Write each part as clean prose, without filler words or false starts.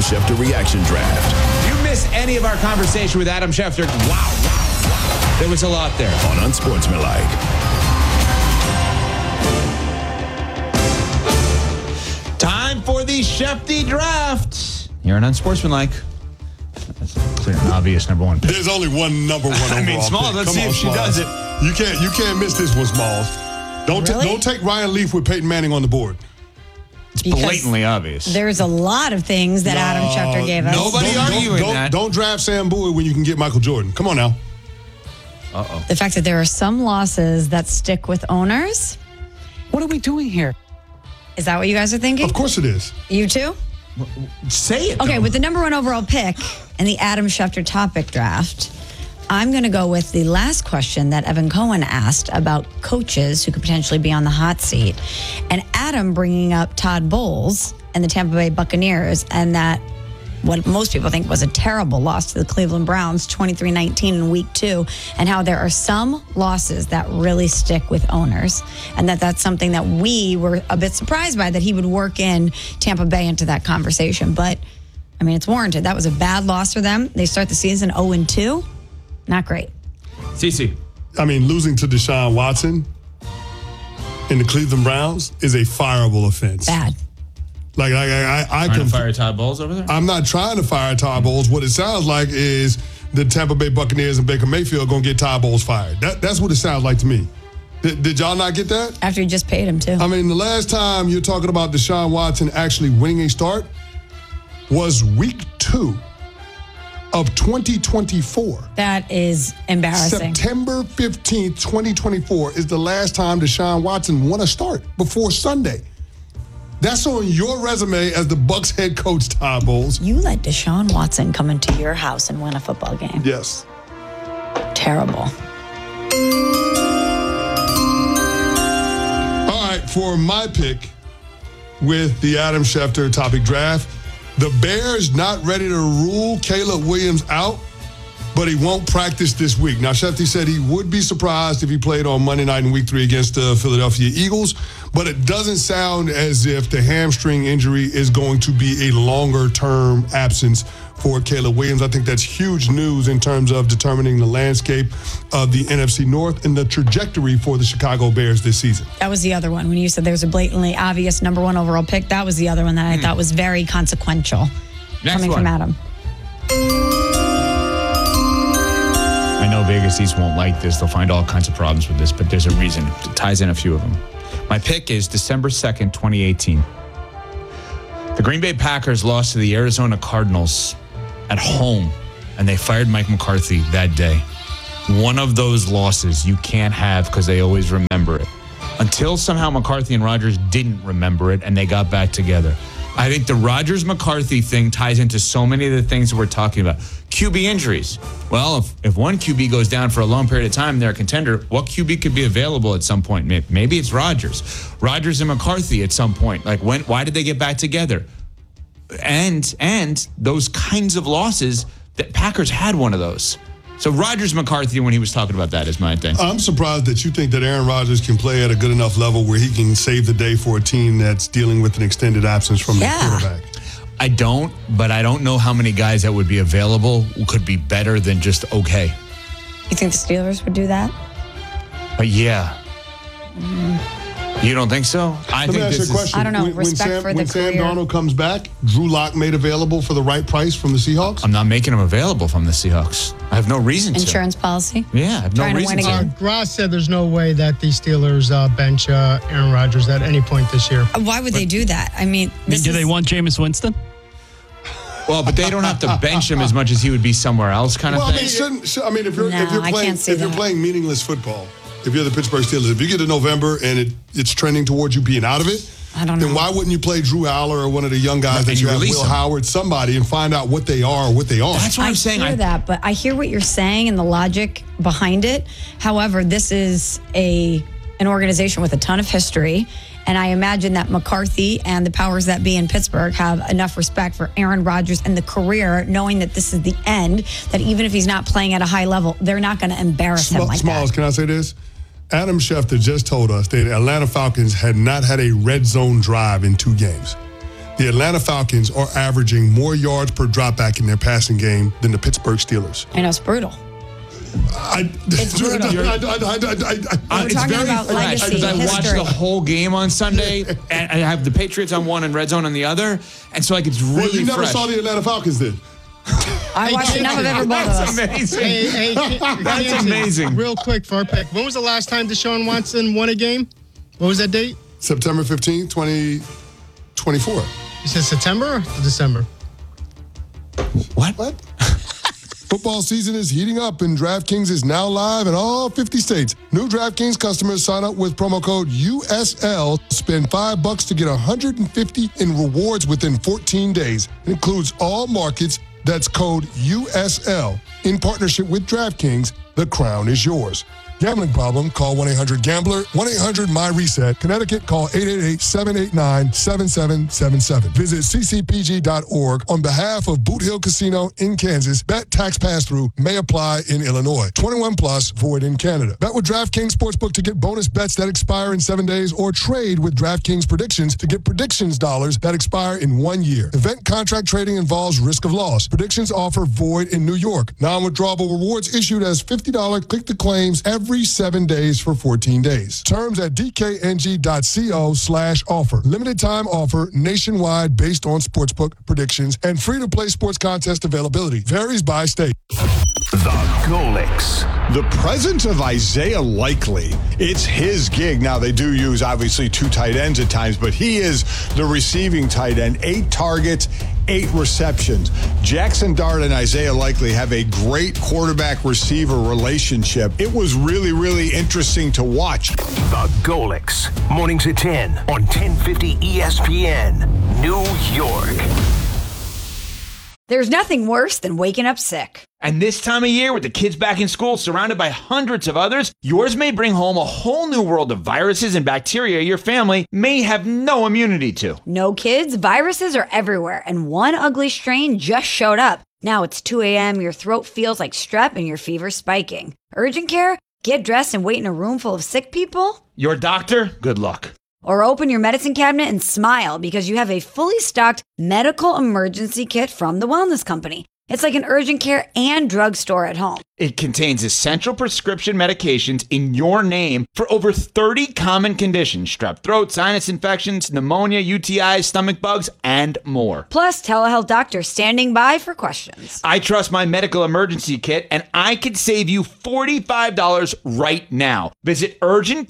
Schefter Reaction Draft. If you miss any of our conversation with Adam Schefter, wow. There was a lot there. On Unsportsmanlike. Time for the Schefty Draft. Here on Unsportsmanlike. That's a clear and obvious number one pick. There's only one number one overall. I mean, Smalls, let's see if she does it. You can't miss this one, Smalls. Don't take Ryan Leaf with Peyton Manning on the board. It's blatantly obvious. There's a lot of things that Adam Schefter gave us. Nobody arguing that. Don't draft Sam Bowie when you can get Michael Jordan. Come on now. Uh-oh. The fact that there are some losses that stick with owners. What are we doing here? Is that what you guys are thinking? Of course it is. You too? Say it. Okay, though. with the number one overall pick in the Adam Schefter topic draft, I'm going to go with the last question that Evan Cohen asked about coaches who could potentially be on the hot seat. And Adam bringing up Todd Bowles and the Tampa Bay Buccaneers, and that what most people think was a terrible loss to the Cleveland Browns, 23-19 in week 2, and how there are some losses that really stick with owners, and that's something that we were a bit surprised by, that he would work in Tampa Bay into that conversation. But, I mean, it's warranted. That was a bad loss for them. They start the season 0-2. Not great. CC. I mean, losing to Deshaun Watson in the Cleveland Browns is a fireable offense. Bad. Like I Trying can to fire Todd Bowles over there? I'm not trying to fire Todd Bowles. What it sounds like is the Tampa Bay Buccaneers and Baker Mayfield going to get Todd Bowles fired. That's what it sounds like to me. Did y'all not get that? After you just paid him, too. I mean, the last time you're talking about Deshaun Watson actually winning a start was week 2 of 2024. That is embarrassing. September 15th, 2024 is the last time Deshaun Watson won a start before Sunday. That's on your resume as the Bucs head coach, Todd Bowles. You let Deshaun Watson come into your house and win a football game. Yes. Terrible. All right, for my pick with the Adam Schefter topic draft, the Bears not ready to rule Caleb Williams out, but he won't practice this week. Now, Schefter said he would be surprised if he played on Monday night in week 3 against the Philadelphia Eagles, but it doesn't sound as if the hamstring injury is going to be a longer-term absence for Caleb Williams. I think that's huge news in terms of determining the landscape of the NFC North and the trajectory for the Chicago Bears this season. That was the other one. When you said there's a blatantly obvious number one overall pick, that was the other one that I thought was very consequential. Next coming one. from Adam. I know Vegas East won't like this. They'll find all kinds of problems with this, but there's a reason. It ties in a few of them. My pick is December 2nd, 2018. The Green Bay Packers lost to the Arizona Cardinals at home, and they fired Mike McCarthy that day. One of those losses you can't have because they always remember it. Until somehow McCarthy and Rodgers didn't remember it, and they got back together. I think the Rodgers-McCarthy thing ties into so many of the things that we're talking about. QB injuries. Well, if one QB goes down for a long period of time, they're a contender. What QB could be available at some point? Maybe it's Rodgers. Rodgers and McCarthy at some point. Like why did they get back together? And those kinds of losses, that Packers had one of those. So Rodgers-McCarthy, when he was talking about that, is my thing. I'm surprised that you think that Aaron Rodgers can play at a good enough level where he can save the day for a team that's dealing with an extended absence from their quarterback. I don't, but I don't know how many guys that would be available could be better than just okay. You think the Steelers would do that? Yeah. You don't think so? Let me ask you a question. I don't know. When Respect for the When Sam career. Darnold comes back, Drew Lock made available for the right price from the Seahawks? I'm not making him available from the Seahawks. I have no reason to. Insurance policy? Yeah, I have no Trying to reason win to. again. Ross said there's no way that the Steelers bench Aaron Rodgers at any point this year. Why would they do that? I mean, Do they want Jameis Winston? Well, but they don't have to bench him as much as he would be somewhere else kind of Well, thing. if you're I playing can't see that. playing meaningless football, if you're the Pittsburgh Steelers, if you get to November and it's trending towards you being out of it, I don't know. then why wouldn't you play Drew Aller or one of the young guys that And you you have, release Will them. Howard, somebody, and find out what they are or what they aren't? That's what I I'm saying. hear that, but I hear what you're saying and the logic behind it. However, this is an organization with a ton of history, and I imagine that McCarthy and the powers that be in Pittsburgh have enough respect for Aaron Rodgers and the career, knowing that this is the end, that even if he's not playing at a high level, they're not going to embarrass him like Smalls, that. can I say this? Adam Schefter just told us that Atlanta Falcons had not had a red zone drive in 2 games. The Atlanta Falcons are averaging more yards per dropback in their passing game than the Pittsburgh Steelers. I know, it's brutal. It's brutal. It's talking very about fresh legacy, because I watched history. the whole game on Sunday, and I have the Patriots on one and Red Zone on the other, and so it's really Well, you never fresh. saw the Atlanta Falcons then. I watched enough of every both of us. Amazing. Hey, That's Kansas, amazing. Real quick for our pick. When was the last time Deshaun Watson won a game? What was that date? September 15, 2024. You said September or December? What? Football season is heating up and DraftKings is now live in all 50 states. New DraftKings customers sign up with promo code USL. Spend $5 to get $150 in rewards within 14 days. It includes all markets. That's code USL. In partnership with DraftKings, the crown is yours. Gambling problem? Call 1-800-GAMBLER. 1-800-MY-RESET. Connecticut, call 888-789-7777. Visit ccpg.org on behalf of Boot Hill Casino in Kansas. Bet tax pass-through may apply in Illinois. 21 plus, void in Canada. Bet with DraftKings Sportsbook to get bonus bets that expire in 7 days, or trade with DraftKings Predictions to get predictions dollars that expire in 1 year. Event contract trading involves risk of loss. Predictions offer void in New York. Non-withdrawable rewards issued as $50 click to claims every 7 days for 14 days. Terms at dkng.co/offer. Limited time offer nationwide based on sportsbook predictions and free-to-play sports contest availability. Varies by state. The Golix. The presence of Isaiah Likely, it's his gig. Now, they do use, obviously, 2 tight ends at times, but he is the receiving tight end. 8 targets, 8 receptions. Jackson Dart and Isaiah Likely have a great quarterback-receiver relationship. It was really, really interesting to watch. The Golix. Mornings at 10 on 1050 ESPN, New York. There's nothing worse than waking up sick. And this time of year, with the kids back in school, surrounded by hundreds of others, yours may bring home a whole new world of viruses and bacteria your family may have no immunity to. No kids, viruses are everywhere, and one ugly strain just showed up. Now it's 2 a.m., your throat feels like strep, and your fever's spiking. Urgent care? Get dressed and wait in a room full of sick people? Your doctor? Good luck. Or open your medicine cabinet and smile because you have a fully stocked medical emergency kit from the Wellness Company. It's like an urgent care and drugstore at home. It contains essential prescription medications in your name for over 30 common conditions: strep throat, sinus infections, pneumonia, UTIs, stomach bugs, and more. Plus, telehealth doctors standing by for questions. I trust my medical emergency kit, and I could save you $45 right now. Visit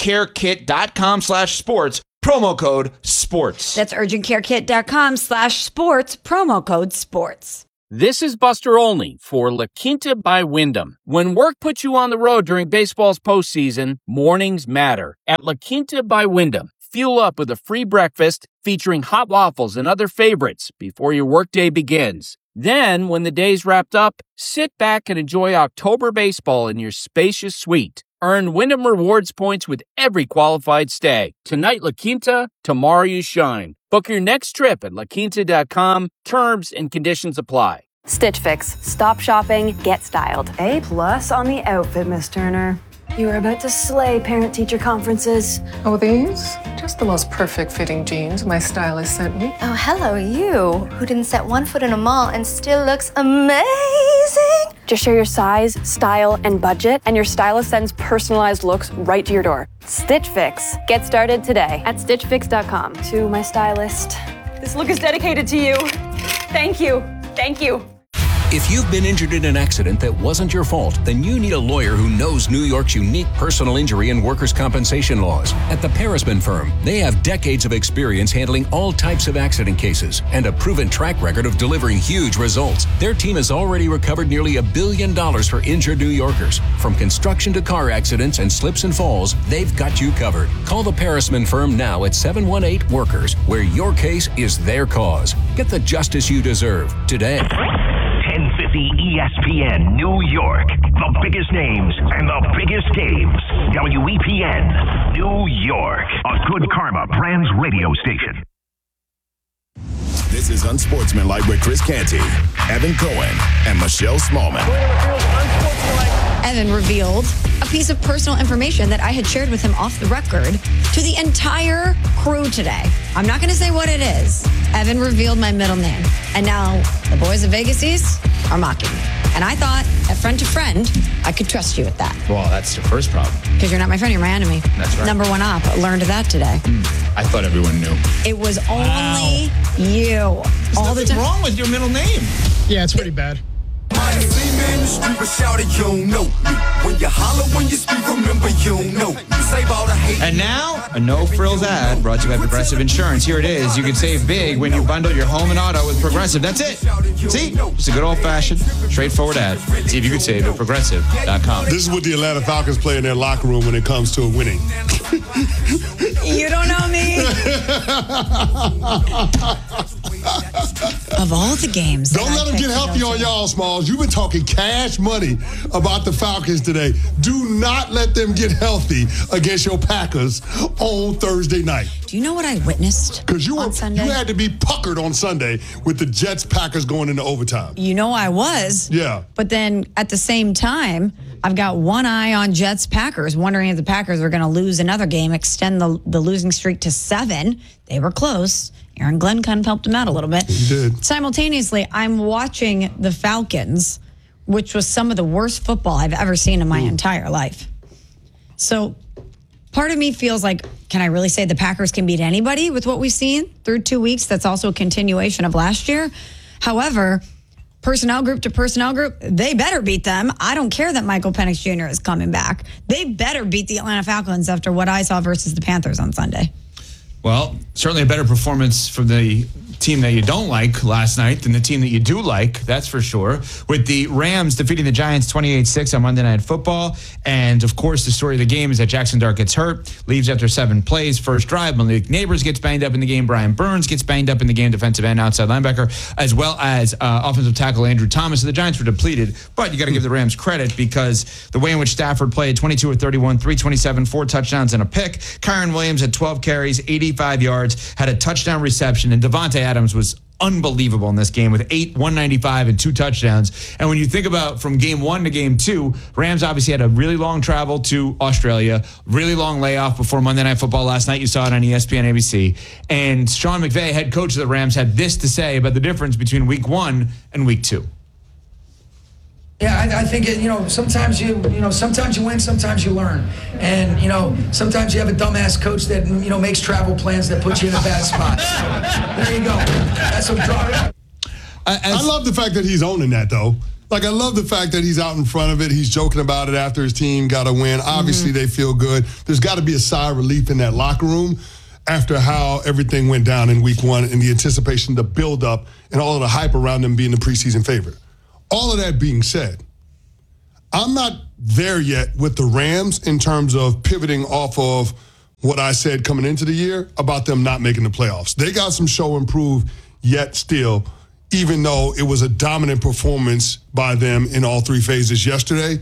urgentcarekit.com/sports, promo code SPORTS. That's urgentcarekit.com/sports, promo code SPORTS. This is Buster Olney for La Quinta by Wyndham. When work puts you on the road during baseball's postseason, mornings matter. At La Quinta by Wyndham, fuel up with a free breakfast featuring hot waffles and other favorites before your workday begins. Then, when the day's wrapped up, sit back and enjoy October baseball in your spacious suite. Earn Wyndham Rewards points with every qualified stay. Tonight, La Quinta, tomorrow you shine. Book your next trip at laquinta.com. Terms and conditions apply. Stitch Fix. Stop shopping, get styled. A+ on the outfit, Miss Turner. You are about to slay parent-teacher conferences. Oh, these? Just the most perfect fitting jeans my stylist sent me. Oh, hello, you, who didn't set one foot in a mall and still looks amazing. Just share your size, style, and budget, and your stylist sends personalized looks right to your door. Stitch Fix. Get started today at stitchfix.com. To my stylist. This look is dedicated to you. Thank you. Thank you. If you've been injured in an accident that wasn't your fault, then you need a lawyer who knows New York's unique personal injury and workers' compensation laws. At the Parisman Firm, they have decades of experience handling all types of accident cases and a proven track record of delivering huge results. Their team has already recovered nearly $1 billion for injured New Yorkers. From construction to car accidents and slips and falls, they've got you covered. Call the Parisman Firm now at 718-WORKERS, where your case is their cause. Get the justice you deserve today. 1050 ESPN, New York. The biggest names and the biggest games. WEPN, New York. A Good Karma Brands radio station. This is Unsportsmanlike with Chris Canty, Evan Cohen, and Michelle Smallman. Evan revealed a piece of personal information that I had shared with him off the record to the entire crew today. I'm not going to say what it is. Evan revealed my middle name. And now the boys of Vegas East are mocking me. And I thought, at friend to friend, I could trust you with that. Well, that's the first problem. Because you're not my friend, you're my enemy. That's right. Number one op. I learned that today. I thought everyone knew. It was only you. All the time. What's wrong with your middle name? Yeah, it's pretty bad. And now, a no-frills ad brought to you by Progressive Insurance. Here it is. You can save big when you bundle your home and auto with Progressive. That's it. See? Just a good old-fashioned, straightforward ad. See if you can save at Progressive.com. This is what the Atlanta Falcons play in their locker room when it comes to winning. You don't know me. Of all the games. Don't let them get healthy on y'all, Smalls. You've been talking cash money about the Falcons today. Do not let them get healthy against your Packers on Thursday night. Do you know what I witnessed? Because you Sunday? had to be puckered on Sunday with the Jets-Packers going into overtime. You know I was. Yeah. But then at the same time, I've got one eye on Jets-Packers, wondering if the Packers are going to lose another game, extend the losing streak to 7. They were close. Aaron Glenn kind of helped him out a little bit. He did. Simultaneously, I'm watching the Falcons, which was some of the worst football I've ever seen in my entire life. So part of me feels like, can I really say the Packers can beat anybody with what we've seen through 2 weeks? That's also a continuation of last year. However, personnel group to personnel group, they better beat them. I don't care that Michael Penix Jr. is coming back. They better beat the Atlanta Falcons after what I saw versus the Panthers on Sunday. Well, certainly a better performance from the team that you don't like last night than the team that you do like, that's for sure. With the Rams defeating the Giants 28-6 on Monday Night Football. And, of course, the story of the game is that Jackson Dart gets hurt, leaves after 7 plays. First drive, Malik Neighbors gets banged up in the game. Brian Burns gets banged up in the game, defensive end, outside linebacker, as well as offensive tackle Andrew Thomas. So the Giants were depleted. But you got to give the Rams credit because the way in which Stafford played, 22 of 31, 327, 4 touchdowns and a pick. Kyron Williams had 12 carries, 85 yards, had a touchdown reception, and Devontae Adams was unbelievable in this game with 195 and 2 touchdowns. And when you think about from game 1 to game 2, Rams obviously had a really long travel to Australia, really long layoff before Monday Night Football last night. You saw it on ESPN ABC. And Sean McVay, head coach of the Rams, had this to say about the difference between week 1 and week 2. Yeah, I think sometimes you win, sometimes you learn, and sometimes you have a dumbass coach that makes travel plans that put you in a bad spot. So, there you go. That's what draw it up. I love the fact that he's owning that, though. Like, I love the fact that he's out in front of it. He's joking about it after his team got a win. Obviously, they feel good. There's got to be a sigh of relief in that locker room after how everything went down in week 1 and the anticipation, the buildup, and all of the hype around them being the preseason favorite. All of that being said, I'm not there yet with the Rams in terms of pivoting off of what I said coming into the year about them not making the playoffs. They got some show improve yet still, even though it was a dominant performance by them in all 3 phases yesterday.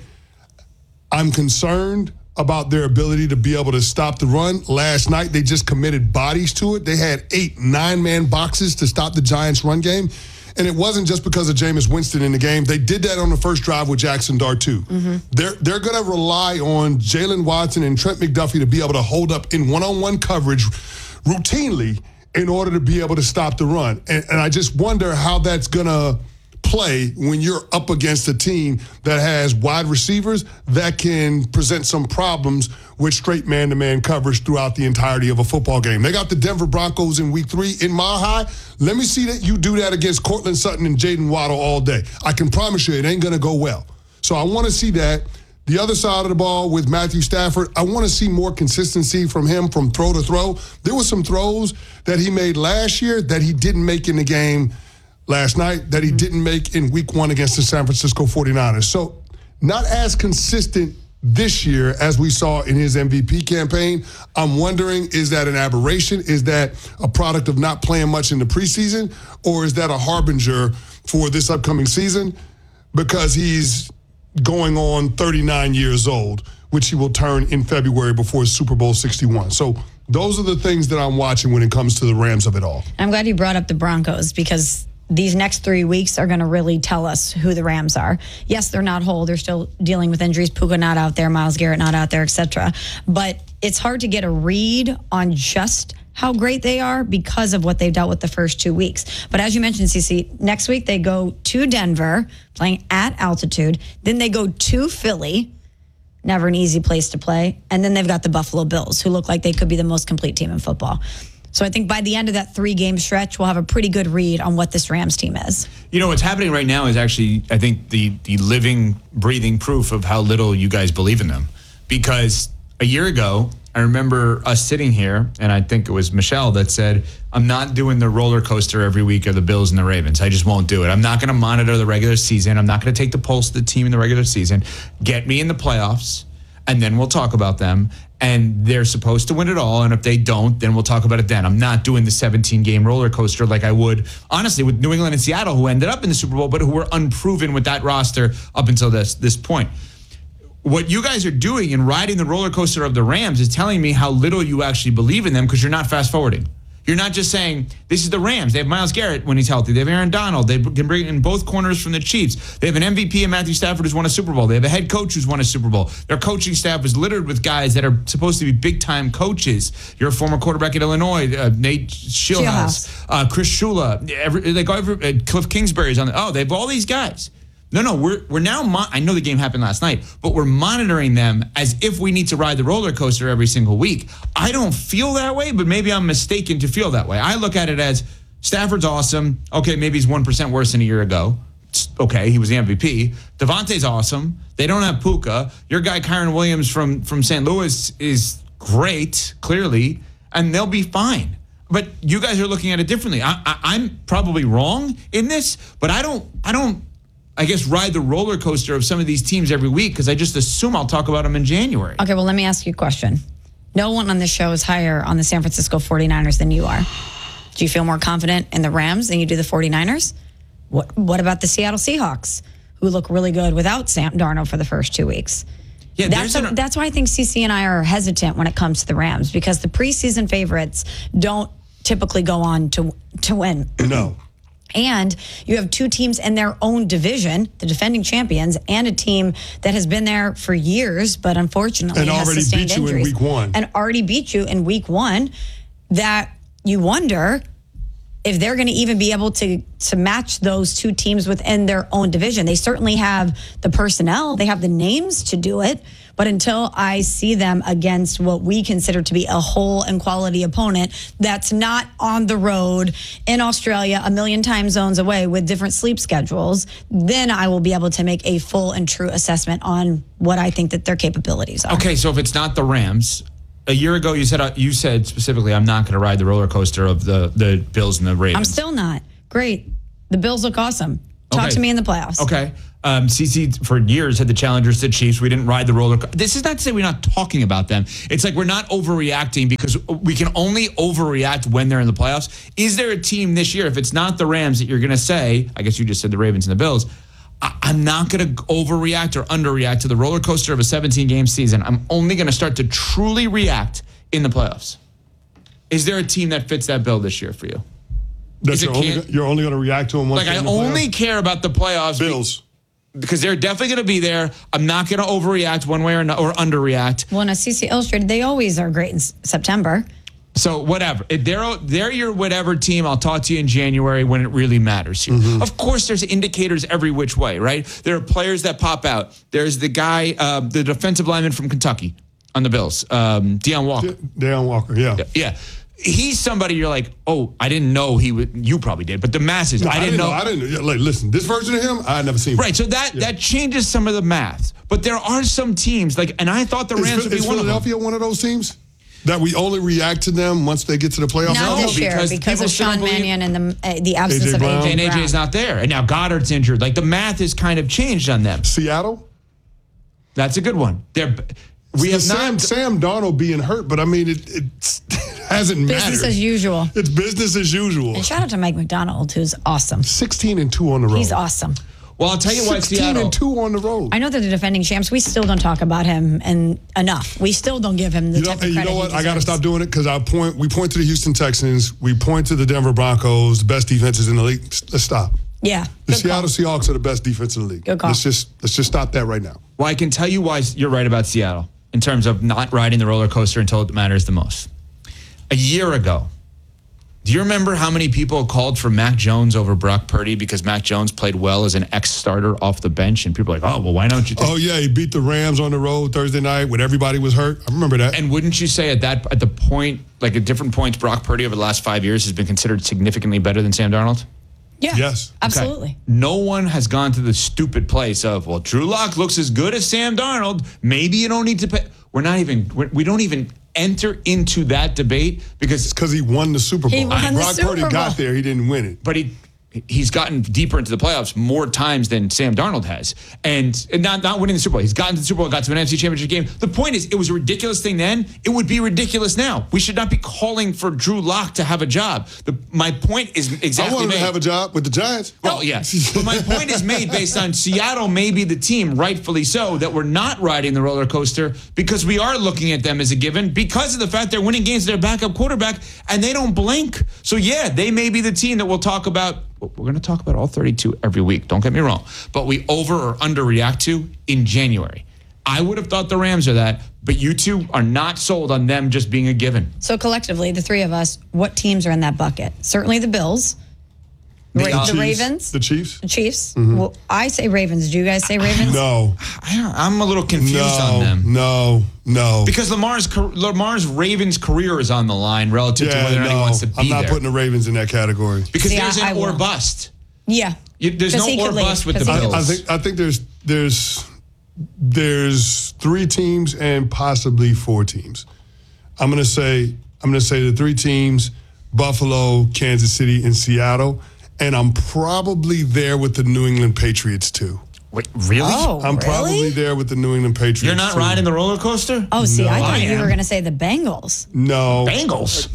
I'm concerned about their ability to be able to stop the run. Last night, they just committed bodies to it. They had 8 9-man boxes to stop the Giants' run game. And it wasn't just because of Jameis Winston in the game. They did that on the first drive with Jackson Dart, too. They're going to rely on Jalen Watson and Trent McDuffie to be able to hold up in one-on-one coverage routinely in order to be able to stop the run. And I just wonder how that's going to play when you're up against a team that has wide receivers that can present some problems with straight man-to-man coverage throughout the entirety of a football game. They got the Denver Broncos in week 3 in Mile High. Let me see that you do that against Cortland Sutton and Jaden Waddle all day. I can promise you it ain't going to go well. So I want to see that. The other side of the ball with Matthew Stafford, I want to see more consistency from him from throw to throw. There were some throws that he made last year that he didn't make in the game last night, that he didn't make in week 1 against the San Francisco 49ers. So not as consistent this year as we saw in his MVP campaign. I'm wondering, is that an aberration? Is that a product of not playing much in the preseason? Or is that a harbinger for this upcoming season? Because he's going on 39 years old, which he will turn in February before Super Bowl 61. So those are the things that I'm watching when it comes to the Rams of it all. I'm glad you brought up the Broncos because these next 3 weeks are going to really tell us who the Rams are. Yes, they're not whole. They're still dealing with injuries. Puka not out there, Myles Garrett not out there, etc. But it's hard to get a read on just how great they are because of what they've dealt with the first 2 weeks. But as you mentioned, CeCe, next week they go to Denver, playing at altitude. Then they go to Philly, never an easy place to play. And then they've got the Buffalo Bills, who look like they could be the most complete team in football. So I think by the end of that 3-game stretch, we'll have a pretty good read on what this Rams team is. You know, what's happening right now is actually, I think, the living, breathing proof of how little you guys believe in them. Because a year ago, I remember us sitting here, and I think it was Michelle that said, I'm not doing the roller coaster every week of the Bills and the Ravens. I just won't do it. I'm not going to monitor the regular season. I'm not going to take the pulse of the team in the regular season. Get me in the playoffs, and then we'll talk about them. And they're supposed to win it all, and if they don't, then we'll talk about it then. I'm not doing the 17-game roller coaster like I would, honestly, with New England and Seattle, who ended up in the Super Bowl, but who were unproven with that roster up until this point. What you guys are doing in riding the roller coaster of the Rams is telling me how little you actually believe in them, because you're not fast forwarding. You're not just saying, this is the Rams. They have Myles Garrett when he's healthy. They have Aaron Donald. They can bring in both corners from the Chiefs. They have an MVP in Matthew Stafford who's won a Super Bowl. They have a head coach who's won a Super Bowl. Their coaching staff is littered with guys that are supposed to be big-time coaches. You're a former quarterback at Illinois, Nate Schillhouse, Chris Shula, Cliff Kingsbury's on the, they have all these guys. No, we're now, I know the game happened last night, but we're monitoring them as if we need to ride the roller coaster every single week. I don't feel that way, but maybe I'm mistaken to feel that way. I look at it as Stafford's awesome. Okay, maybe he's 1% worse than a year ago. Okay, he was the MVP. Devontae's awesome. They don't have Puka. Your guy, Kyron Williams from St. Louis, is great, clearly, and they'll be fine. But you guys are looking at it differently. I'm probably wrong in this, but I don't ride the roller coaster of some of these teams every week, because I just assume I'll talk about them in January. Okay, well, let me ask you a question. No one on this show is higher on the San Francisco 49ers than you are. Do you feel more confident in the Rams than you do the 49ers? What about the Seattle Seahawks, who look really good without Sam Darnold for the first 2 weeks? Yeah, that's why I think CC and I are hesitant when it comes to the Rams, because the preseason favorites don't typically go on to win. No. And you have two teams in their own division, the defending champions, and a team that has been there for years, but unfortunately and has already sustained beat you injuries. in week one. And already beat you in week one, that you wonder if they're going to even be able to match those two teams within their own division. They certainly have the personnel. They have the names to do it. But until I see them against what we consider to be a whole and quality opponent that's not on the road in Australia, a million time zones away with different sleep schedules, then I will be able to make a full and true assessment on what I think that their capabilities are. Okay, so if it's not the Rams, a year ago you said specifically, I'm not going to ride the roller coaster of the Bills and the Ravens. I'm still not. Great. The Bills look awesome. Talk to me in the playoffs. Okay. CC for years had the challengers to Chiefs. We didn't ride the roller coaster. This is not to say we're not talking about them. It's like we're not overreacting, because we can only overreact when they're in the playoffs. Is there a team this year, if it's not the Rams, that you're going to say, I guess you just said the Ravens and the Bills, I'm not going to overreact or underreact to the roller coaster of a 17-game season. I'm only going to start to truly react in the playoffs. Is there a team that fits that bill this year for you? You're only going to react to them once. Like, I only care about the playoffs. Bills. Because they're definitely going to be there. I'm not going to overreact one way or underreact. Well, in a CC Illustrated, they always are great in September. So whatever. If they're your whatever team, I'll talk to you in January when it really matters here. Mm-hmm. Of course, there's indicators every which way, right? There are players that pop out. There's the guy, the defensive lineman from Kentucky on the Bills, Deion Walker. Deion Walker, yeah. Yeah. He's somebody you're like, oh, I didn't know he would. You probably did, but the masses, no, I didn't know. I didn't know. Like, listen, this version of him, I had never seen. Right, so that changes some of the math. But there are some teams, and I thought the Rams would be one of them. Is Philadelphia one of those teams that we only react to them once they get to the playoffs? Not this year, because of Sean Mannion and the absence of AJ and AJ's not there, and now Goddard's injured. Like, the math has kind of changed on them. Seattle, that's a good one. We have Sam Darnold being hurt, but I mean it hasn't mattered. Business as usual. It's business as usual. And shout out to Mike McDonald, who's awesome. 16-2 on the road. He's awesome. Well, I'll tell you why Seattle. 16-2 on the road. I know they're the defending champs. We still don't talk about him enough. We still don't give him the type of credit. You know what? I got to stop doing it, because we point to the Houston Texans, we point to the Denver Broncos, the best defenses in the league. Let's stop. Yeah. The Seattle Seahawks are the best defense in the league. Good call. Let's just stop that right now. Well, I can tell you why you're right about Seattle in terms of not riding the roller coaster until it matters the most. A year ago, Do you remember how many people called for Mac Jones over Brock Purdy because Mac Jones played well as an ex-starter off the bench? And people are like, oh, well, why don't you? Oh, yeah, he beat the Rams on the road Thursday night when everybody was hurt. I remember that. And wouldn't you say at the point, like at different points, Brock Purdy over the last 5 years has been considered significantly better than Sam Darnold? Yeah. Yes. Absolutely. Okay. No one has gone to the stupid place of, well, Drew Lock looks as good as Sam Darnold. Maybe you don't need to pay. We don't even enter into that debate because he won the Super Bowl. Brock Purdy got there, he didn't win it. But he's gotten deeper into the playoffs more times than Sam Darnold has. And not winning the Super Bowl. He's gotten to the Super Bowl, got to an NFC Championship game. The point is, it was a ridiculous thing then. It would be ridiculous now. We should not be calling for Drew Lock to have a job. My point is exactly I want him made. to have a job with the Giants. Well, yes. But my point is made based on Seattle may be the team, rightfully so, that we're not riding the roller coaster because we are looking at them as a given because of the fact they're winning games with their backup quarterback and they don't blink. So, yeah, they may be the team that we'll talk about. We're going to talk about all 32 every week. Don't get me wrong. But we over or underreact to in January. I would have thought the Rams are that, but you two are not sold on them just being a given. So collectively, the three of us, what teams are in that bucket? Certainly the Bills. The Ravens. The Chiefs. The Chiefs. Mm-hmm. Well, I say Ravens. Do you guys say Ravens? No. I'm a little confused on them. No. Because Lamar's Ravens career is on the line relative to whether or not he wants to be I'm not there. putting the Ravens in that category. Because there's an or bust. Yeah. There's no or bust with the Bills. I think there's 3 teams and possibly 4 teams. I'm gonna say the 3 teams: Buffalo, Kansas City, and Seattle. And I'm probably there with the New England Patriots too. Wait, really? I'm probably there with the New England Patriots. You're not riding the roller coaster? Oh, see, No. I thought I you am. were going to say the Bengals. No. Bengals?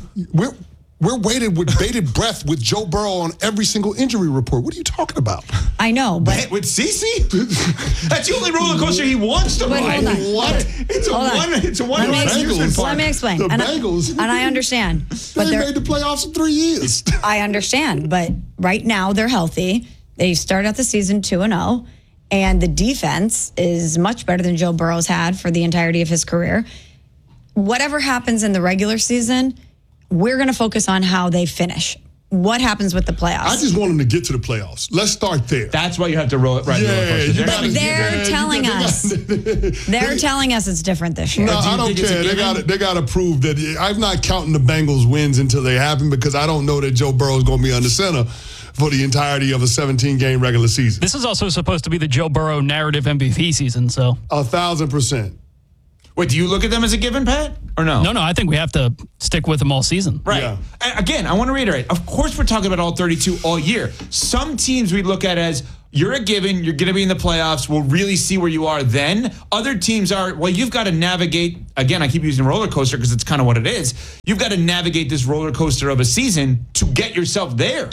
We're waited with bated breath with Joe Burrow on every single injury report. What are you talking about? I know, but with CeCe? That's the only roller coaster he wants to But ride. hold on. What? It's a one amusement park. Let me explain. The and Bengals. And I understand. But They made the playoffs in 3 years. I understand, but right now they're healthy. They start out the season 2-0, and the defense is much better than Joe Burrow's had for the entirety of his career. Whatever happens in the regular season, we're going to focus on how they finish. What happens with the playoffs? I just want them to get to the playoffs. Let's start there. That's why you have to ride the roller coaster. But they're telling us. They're telling us it's different this year. No, I don't care. They got to prove that. I'm not counting the Bengals wins until they happen because I don't know that Joe Burrow is going to be under center for the entirety of a 17-game regular season. This is also supposed to be the Joe Burrow narrative MVP season, so 1,000%. Wait, do you look at them as a given, Pat, or no? No, I think we have to stick with them all season. Right. Yeah. And again, I want to reiterate. Of course, we're talking about all 32 all year. Some teams we look at as you're a given, you're going to be in the playoffs. We'll really see where you are then. Other teams are, well, you've got to navigate. Again, I keep using roller coaster because it's kind of what it is. You've got to navigate this roller coaster of a season to get yourself there.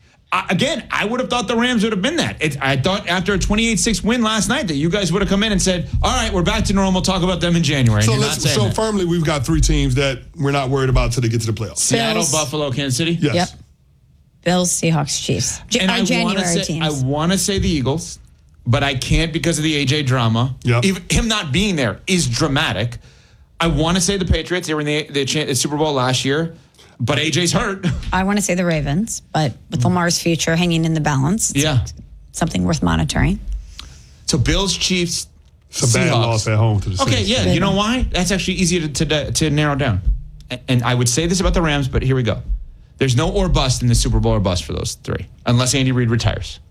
Again, I would have thought the Rams would have been that. I thought after a 28-6 win last night that you guys would have come in and said, all right, we're back to normal. Talk about them in January. So firmly, we've got 3 teams that we're not worried about until they get to the playoffs. Seattle, Buffalo, Kansas City? Yes. Yep. Bills, Seahawks, Chiefs. And Our January teams. I want to say the Eagles, but I can't because of the AJ drama. Yep. Even him not being there is dramatic. I want to say the Patriots. They were in the Super Bowl last year. But AJ's hurt. I want to say the Ravens, but with Lamar's future hanging in the balance, it's something worth monitoring. So Bills, Chiefs, It's a bad Seahawks. loss at home to the Saints. Okay, yeah. You know why? That's actually easier to narrow down. And I would say this about the Rams, but here we go. There's no or bust in the Super Bowl or bust for those 3, unless Andy Reid retires.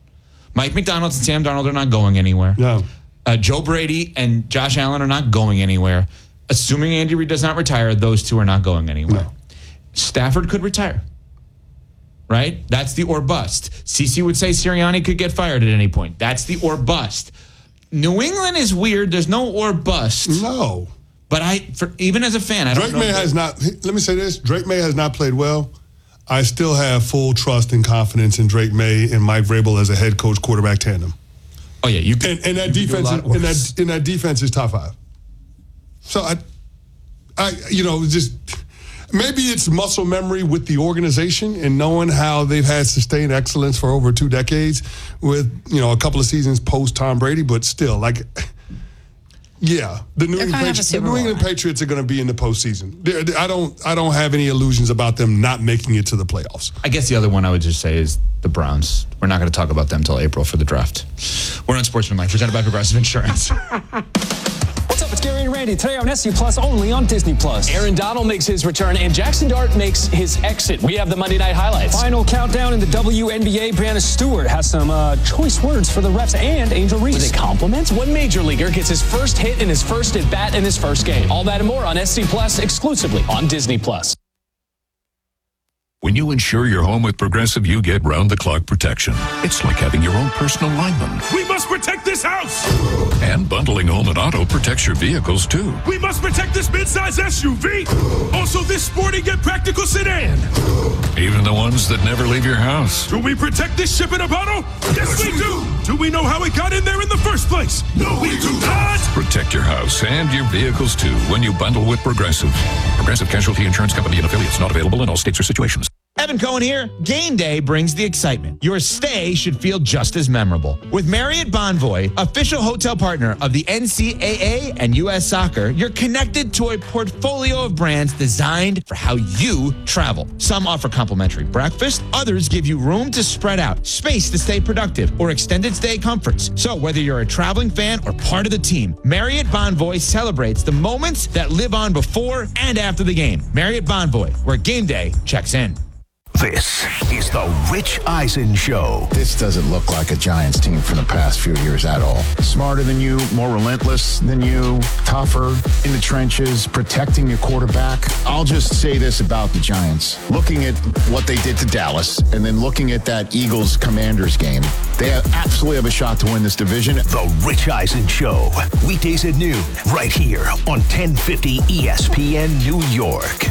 Mike McDonald and Sam Darnold are not going anywhere. No. Joe Brady and Josh Allen are not going anywhere. Assuming Andy Reid does not retire, those 2 are not going anywhere. No. Stafford could retire, right? That's the or bust. CeCe would say Sirianni could get fired at any point. That's the or bust. New England is weird. There's no or bust. No. But even as a fan, I don't know. Drake May has not, let me say this, Drake May has not played well. I still have full trust and confidence in Drake May and Mike Vrabel as a head coach quarterback tandem. Oh yeah, and that defense in that defense is top 5. So I just maybe it's muscle memory with the organization and knowing how they've had sustained excellence for over 2 decades with, a couple of seasons post Tom Brady, but still, like, Yeah, the New England Patriots are going to be in the postseason. I don't have any illusions about them not making it to the playoffs. I guess the other one I would just say is the Browns. We're not going to talk about them until April for the draft. We're on Sportsmanlike, presented by Progressive Insurance. What's up? It's Gary and Randy. Today on SC Plus, only on Disney Plus. Aaron Donald makes his return, and Jackson Dart makes his exit. We have the Monday Night Highlights. Final countdown in the WNBA. Brianna Stewart has some choice words for the refs and Angel Reese. With a compliment? One major leaguer gets his first hit in his first at bat in his first game. All that and more on SC Plus, exclusively on Disney Plus. When you insure your home with Progressive, you get round-the-clock protection. It's like having your own personal lineman. We must protect this house! And bundling home and auto protects your vehicles, too. We must protect this midsize SUV! Also this sporty yet practical sedan! Even the ones that never leave your house. Do we protect this ship in a bottle? Yes, we do! Do we know how it got in there in the first place? No, we do not! Protect your house and your vehicles, too, when you bundle with Progressive. Progressive Casualty Insurance Company and affiliates, not available in all states or situations. Evan Cohen here. Game day brings the excitement. Your stay should feel just as memorable. With Marriott Bonvoy, official hotel partner of the NCAA and U.S. Soccer, you're connected to a portfolio of brands designed for how you travel. Some offer complimentary breakfast. Others give you room to spread out, space to stay productive, or extended stay comforts. So whether you're a traveling fan or part of the team, Marriott Bonvoy celebrates the moments that live on before and after the game. Marriott Bonvoy, where game day checks in. This is the Rich Eisen Show. This doesn't look like a Giants team from the past few years at all. Smarter than you, more relentless than you, tougher, in the trenches, protecting your quarterback. I'll just say this about the Giants. Looking at what they did to Dallas and then looking at that Eagles-Commanders game, they absolutely have a shot to win this division. The Rich Eisen Show. Weekdays at noon, right here on 1050 ESPN New York.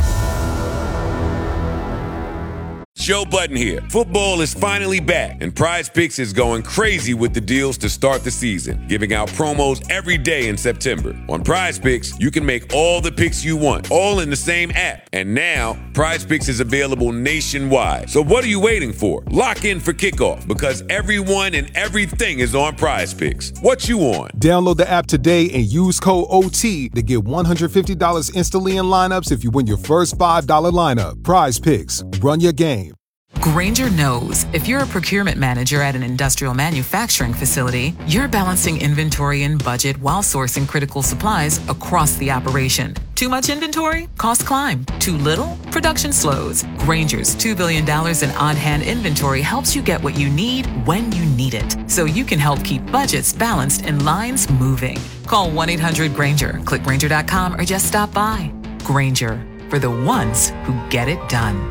Joe Budden here. Football is finally back, and Prize Picks is going crazy with the deals to start the season, giving out promos every day in September. On Prize Picks, you can make all the picks you want, all in the same app. And now, Prize Picks is available nationwide. So what are you waiting for? Lock in for kickoff, because everyone and everything is on Prize Picks. What you on? Download the app today and use code OT to get $150 instantly in lineups if you win your first $5 lineup. Prize Picks. Run your game. Grainger knows if you're a procurement manager at an industrial manufacturing facility, you're balancing inventory and budget while sourcing critical supplies across the operation. Too much inventory? Costs climb. Too little? Production slows. Grainger's $2 billion in on-hand inventory helps you get what you need when you need it, so you can help keep budgets balanced and lines moving. Call 1-800-GRAINGER, click Grainger.com, or just stop by. Grainger, for the ones who get it done.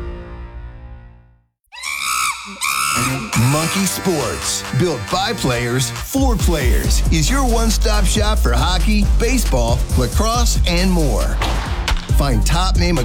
Monkey Sports, built by players for players, is your one-stop shop for hockey, baseball, lacrosse, and more. Find top name